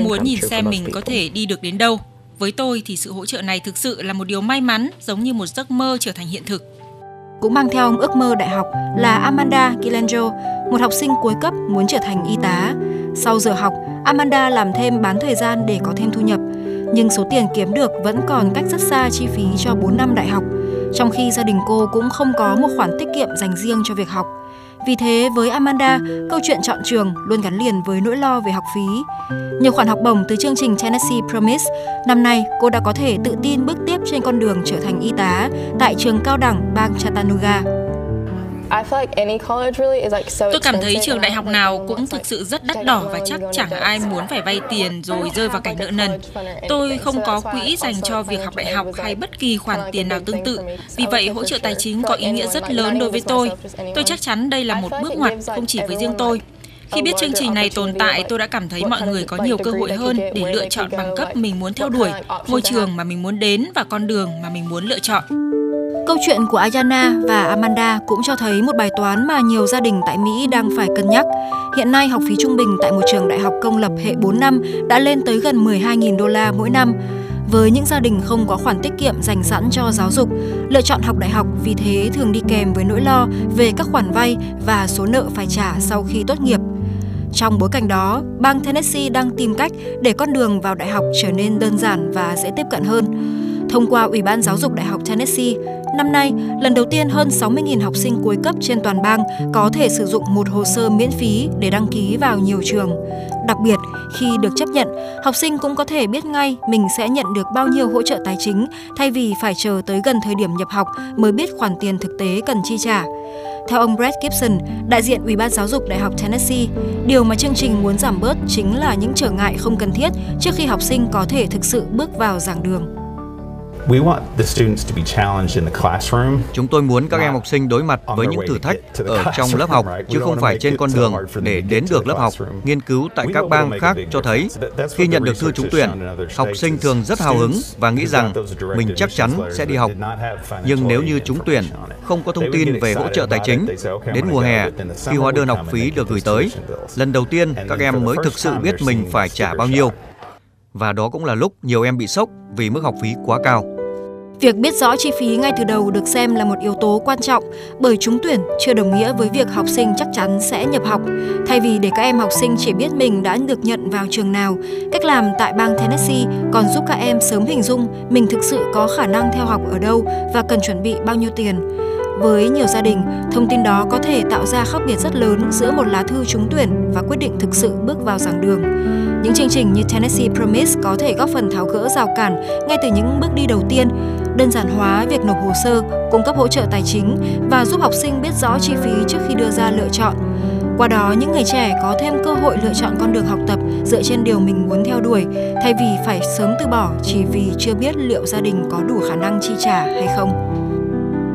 muốn nhìn xem mình có thể đi được đến đâu. Với tôi thì sự hỗ trợ này thực sự là một điều may mắn, giống như một giấc mơ trở thành hiện thực. Cũng mang theo ước mơ đại học là Amanda Gilangelo, một học sinh cuối cấp muốn trở thành y tá. Sau giờ học, Amanda làm thêm bán thời gian để có thêm thu nhập. Nhưng số tiền kiếm được vẫn còn cách rất xa chi phí cho 4 năm đại học, trong khi gia đình cô cũng không có một khoản tiết kiệm dành riêng cho việc học. Vì thế, với Amanda, câu chuyện chọn trường luôn gắn liền với nỗi lo về học phí. Nhờ khoản học bổng từ chương trình Tennessee Promise, năm nay cô đã có thể tự tin bước tiếp trên con đường trở thành y tá tại trường cao đẳng bang Chattanooga. Tôi cảm thấy trường đại học nào cũng thực sự rất đắt đỏ và chắc chẳng ai muốn phải vay tiền rồi rơi vào cảnh nợ nần. Tôi không có quỹ dành cho việc học đại học hay bất kỳ khoản tiền nào tương tự. Vì vậy, hỗ trợ tài chính có ý nghĩa rất lớn đối với tôi. Tôi chắc chắn đây là một bước ngoặt không chỉ với riêng tôi. Khi biết chương trình này tồn tại, tôi đã cảm thấy mọi người có nhiều cơ hội hơn để lựa chọn bằng cấp mình muốn theo đuổi, ngôi trường mà mình muốn đến và con đường mà mình muốn lựa chọn. Câu chuyện của Ayana và Amanda cũng cho thấy một bài toán mà nhiều gia đình tại Mỹ đang phải cân nhắc. Hiện nay, học phí trung bình tại một trường đại học công lập hệ 4 năm đã lên tới gần 12.000 đô la mỗi năm. Với những gia đình không có khoản tiết kiệm dành sẵn cho giáo dục, lựa chọn học đại học vì thế thường đi kèm với nỗi lo về các khoản vay và số nợ phải trả sau khi tốt nghiệp. Trong bối cảnh đó, bang Tennessee đang tìm cách để con đường vào đại học trở nên đơn giản và dễ tiếp cận hơn. Thông qua Ủy ban Giáo dục Đại học Tennessee, năm nay, lần đầu tiên hơn 60.000 học sinh cuối cấp trên toàn bang có thể sử dụng một hồ sơ miễn phí để đăng ký vào nhiều trường. Đặc biệt, khi được chấp nhận, học sinh cũng có thể biết ngay mình sẽ nhận được bao nhiêu hỗ trợ tài chính thay vì phải chờ tới gần thời điểm nhập học mới biết khoản tiền thực tế cần chi trả. Theo ông Brett Gibson, đại diện Ủy ban Giáo dục Đại học Tennessee, điều mà chương trình muốn giảm bớt chính là những trở ngại không cần thiết trước khi học sinh có thể thực sự bước vào giảng đường. Chúng tôi muốn các em học sinh đối mặt với những thử thách ở trong lớp học, chứ không phải trên con đường để đến được lớp học. Nghiên cứu tại các bang khác cho thấy, khi nhận được thư trúng tuyển, học sinh thường rất hào hứng và nghĩ rằng mình chắc chắn sẽ đi học. Nhưng nếu như trúng tuyển, không có thông tin về hỗ trợ tài chính, đến mùa hè, khi hóa đơn học phí được gửi tới, lần đầu tiên các em mới thực sự biết mình phải trả bao nhiêu. Và đó cũng là lúc nhiều em bị sốc vì mức học phí quá cao. Việc biết rõ chi phí ngay từ đầu được xem là một yếu tố quan trọng, bởi trúng tuyển chưa đồng nghĩa với việc học sinh chắc chắn sẽ nhập học. Thay vì để các em học sinh chỉ biết mình đã được nhận vào trường nào, cách làm tại bang Tennessee còn giúp các em sớm hình dung mình thực sự có khả năng theo học ở đâu và cần chuẩn bị bao nhiêu tiền. Với nhiều gia đình, thông tin đó có thể tạo ra khác biệt rất lớn giữa một lá thư trúng tuyển và quyết định thực sự bước vào giảng đường. Những chương trình như Tennessee Promise có thể góp phần tháo gỡ rào cản ngay từ những bước đi đầu tiên, đơn giản hóa việc nộp hồ sơ, cung cấp hỗ trợ tài chính và giúp học sinh biết rõ chi phí trước khi đưa ra lựa chọn. Qua đó, những người trẻ có thêm cơ hội lựa chọn con đường học tập dựa trên điều mình muốn theo đuổi, thay vì phải sớm từ bỏ chỉ vì chưa biết liệu gia đình có đủ khả năng chi trả hay không.